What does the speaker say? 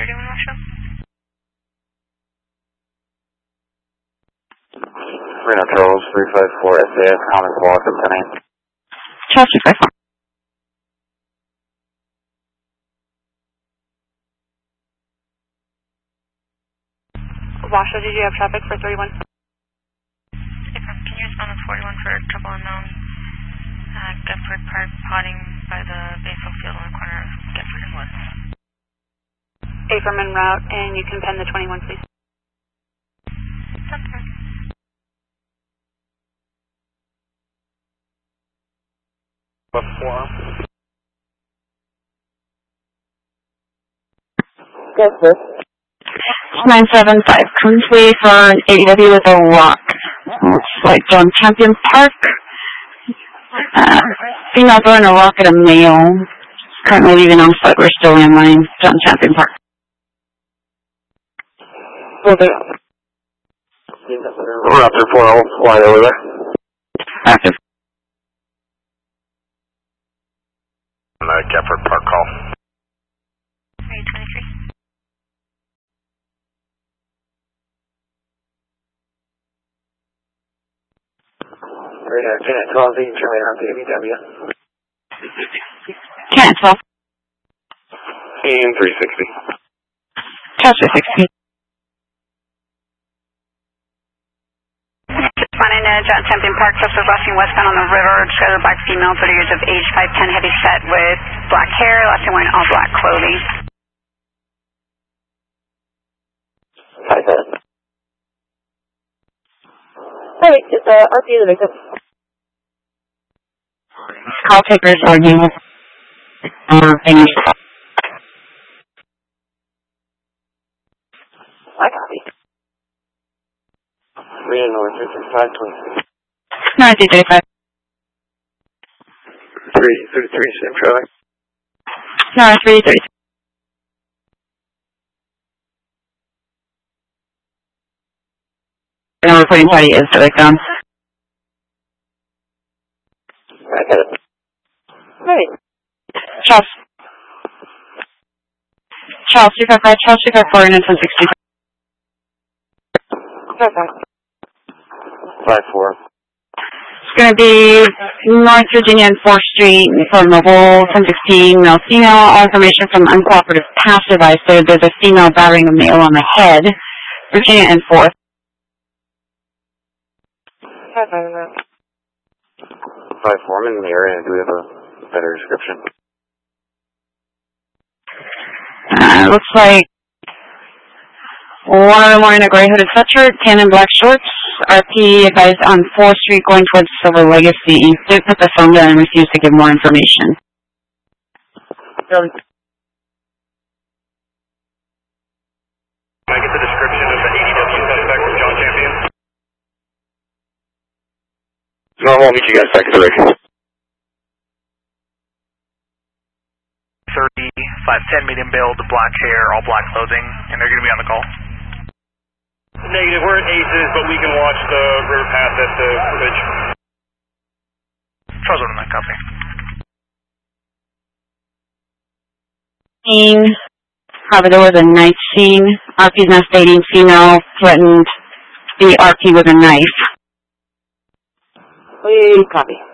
31 Russia. Reno Charles 354 SAS, Common Block of 10. Charles 354. Washoe, did you have traffic for 31? Can you respond to 41 for trouble unknown? Getford Park potting by the baseball field on the corner of Getford and Woods. Affirm en route, and you can pen the 21, please. That's fine. Getford. 975, Coonsway for an ADW with a rock. Looks like John Champion Park. Female throwing a rock at a male. Currently leaving on foot. We're still in line. John Champion Park. Okay. Raptor 4-0, fly over there. Active. Getford Park call. 323. Radar 10 at 12, you can try out the ABW. 10 at 12. And 360. Charles 360. Responding to John Champion Park, just rushing westbound on the river, trailer black female, 30 years of age, 5'10", heavy set with black hair, last time wearing all black clothing. Hey, it's RP the victim. Call takers are new. Things. I copy. Reno North 5526. 9335. 333, same trailer. No, 333. No reporting party is the victim. I got it. Hey. Charles 255, Charles 254, and it's 160. 54. It's going to be North Virginia and 4th Street for mobile 1016, male female. All information from uncooperative passive. I said there's a female battering a male on the head. Virginia and 4th. 54, I'm in the area. Do we have a better description? Looks like one of them wearing a gray hooded sweatshirt, tan and black shorts. RP advised on 4th Street going towards Silver Legacy. They put the phone down and refused to give more information. Can I get the description of the ADW suspect from John Champion? Normal, I'll meet you guys back at the rig. 30, 5'10", medium build, black hair, all black clothing, and they're going to be on the call. Negative, we're at Aces, but we can watch the river path at the bridge. Charles over 9, copy. However, there was a knife scene. RP's now stating female threatened the RP with a knife. We copy.